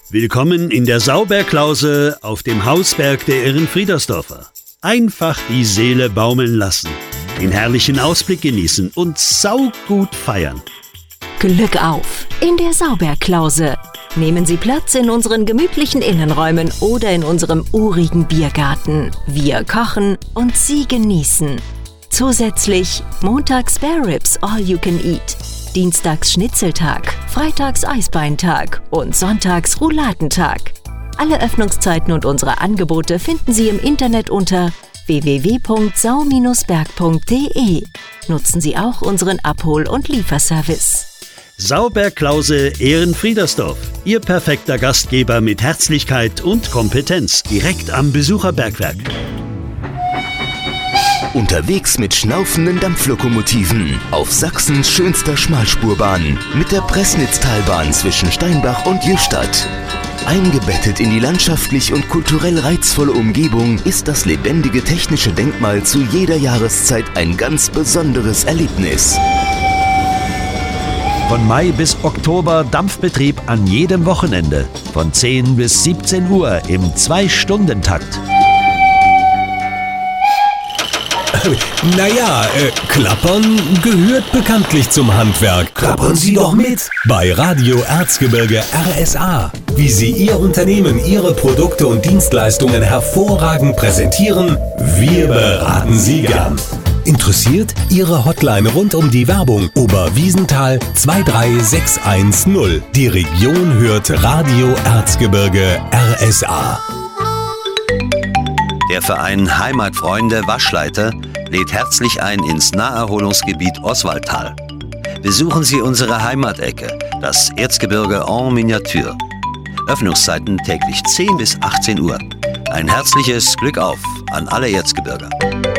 Willkommen in der Sauberklause auf dem Hausberg der Ehrenfriedersdorfer. Einfach die Seele baumeln lassen, den herrlichen Ausblick genießen und saugut feiern. Glück auf in der Sauberklause. Nehmen Sie Platz in unseren gemütlichen Innenräumen oder in unserem urigen Biergarten. Wir kochen und Sie genießen. Zusätzlich montags Spare Ribs All You Can Eat, dienstags Schnitzeltag, freitags Eisbeintag und sonntags Rouladentag. Alle Öffnungszeiten und unsere Angebote finden Sie im Internet unter www.sau-berg.de. Nutzen Sie auch unseren Abhol- und Lieferservice. Sauberklause Ehrenfriedersdorf. Ihr perfekter Gastgeber mit Herzlichkeit und Kompetenz direkt am Besucherbergwerk. Unterwegs mit schnaufenden Dampflokomotiven auf Sachsens schönster Schmalspurbahn mit der Pressnitztalbahn zwischen Steinbach und Jüstadt. Eingebettet in die landschaftlich und kulturell reizvolle Umgebung ist das lebendige technische Denkmal zu jeder Jahreszeit ein ganz besonderes Erlebnis. Von Mai bis Oktober Dampfbetrieb an jedem Wochenende. Von 10 bis 17 Uhr im 2-Stunden-Takt. Naja, Klappern gehört bekanntlich zum Handwerk. Klappern Sie doch mit! Bei Radio Erzgebirge RSA. Wie Sie Ihr Unternehmen, Ihre Produkte und Dienstleistungen hervorragend präsentieren, wir beraten Sie gern. Interessiert? Ihre Hotline rund um die Werbung Oberwiesenthal 23610. Die Region hört Radio Erzgebirge RSA. Der Verein Heimatfreunde Waschleiter lädt herzlich ein ins Naherholungsgebiet Oswaldtal. Besuchen Sie unsere Heimatecke, das Erzgebirge en Miniatur. Öffnungszeiten täglich 10 bis 18 Uhr. Ein herzliches Glück auf an alle Erzgebirger.